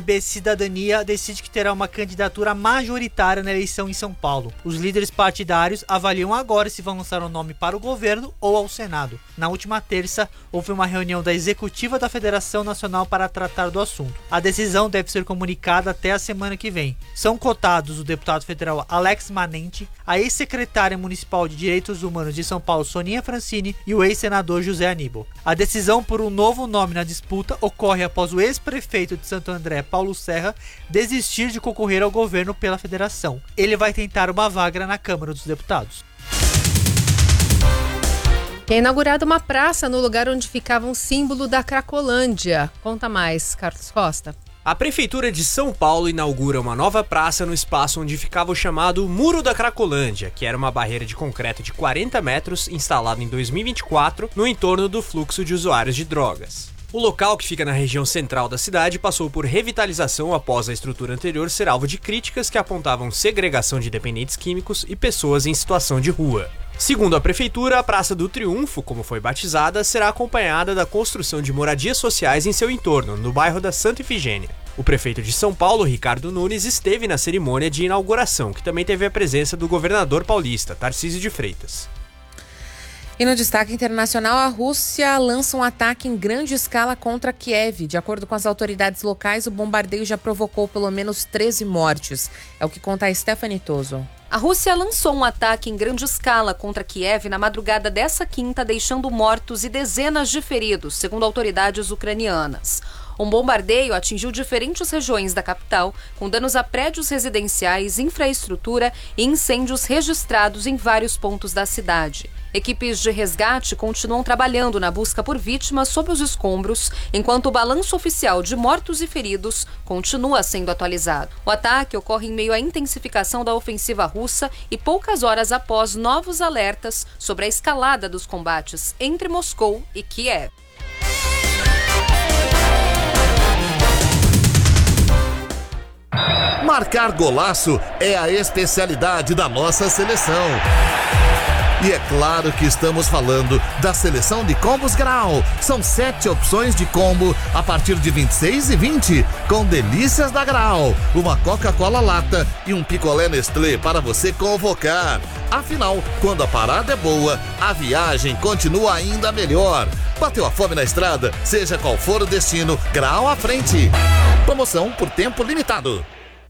Cidadania decide que terá uma candidatura majoritária na eleição em São Paulo. Os líderes partidários avaliam agora se vão lançar um nome para o governo ou ao Senado. Na última terça, houve uma reunião da executiva da Federação Nacional para tratar do assunto. A decisão deve ser comunicada até a semana que vem. São cotados o deputado federal Alex Manente, a ex-secretária municipal de Direitos Humanos de São Paulo, Soninha Francini, e o ex-senador José Aníbal. A decisão por um novo nome na disputa ocorre após o ex-prefeito de Santo André, Paulo Serra, desistir de concorrer ao governo pela federação. Ele vai tentar uma vaga na Câmara dos Deputados. É inaugurada uma praça no lugar onde ficava um símbolo da Cracolândia. Conta mais, Carlos Costa. A Prefeitura de São Paulo inaugura uma nova praça no espaço onde ficava o chamado Muro da Cracolândia, que era uma barreira de concreto de 40 metros instalada em 2024 no entorno do fluxo de usuários de drogas. O local, que fica na região central da cidade, passou por revitalização após a estrutura anterior ser alvo de críticas que apontavam segregação de dependentes químicos e pessoas em situação de rua. Segundo a Prefeitura, a Praça do Triunfo, como foi batizada, será acompanhada da construção de moradias sociais em seu entorno, no bairro da Santa Ifigênia. O prefeito de São Paulo, Ricardo Nunes, esteve na cerimônia de inauguração, que também teve a presença do governador paulista, Tarcísio de Freitas. E no destaque internacional, a Rússia lança um ataque em grande escala contra Kiev. De acordo com as autoridades locais, o bombardeio já provocou pelo menos 13 mortes. É o que conta a Stephanie Toso. A Rússia lançou um ataque em grande escala contra Kiev na madrugada dessa quinta, deixando mortos e dezenas de feridos, segundo autoridades ucranianas. Um bombardeio atingiu diferentes regiões da capital, com danos a prédios residenciais, infraestrutura e incêndios registrados em vários pontos da cidade. Equipes de resgate continuam trabalhando na busca por vítimas sob os escombros, enquanto o balanço oficial de mortos e feridos continua sendo atualizado. O ataque ocorre em meio à intensificação da ofensiva russa e poucas horas após novos alertas sobre a escalada dos combates entre Moscou e Kiev. Marcar golaço é a especialidade da nossa seleção. E é claro que estamos falando da seleção de combos Grau. São 7 opções de combo a partir de R$ 26,20, com delícias da Grau, uma Coca-Cola lata e um picolé Nestlé para você convocar. Afinal, quando a parada é boa, a viagem continua ainda melhor. Bateu a fome na estrada? Seja qual for o destino, Grau à frente. Promoção por tempo limitado.